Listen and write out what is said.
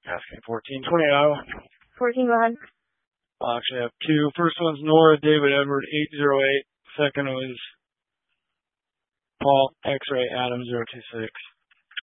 Asking 1420 Iowa. 14, go ahead. I'll actually have two. First one's Nora David Edward 808. Second was Paul X-Ray Adam 026.